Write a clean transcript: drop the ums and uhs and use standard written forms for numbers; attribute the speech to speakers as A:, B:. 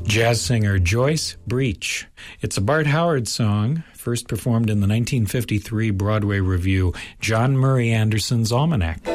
A: Jazz singer Joyce Breach. It's a Bart Howard song, first performed in the 1953 Broadway review John Murray Anderson's Almanac.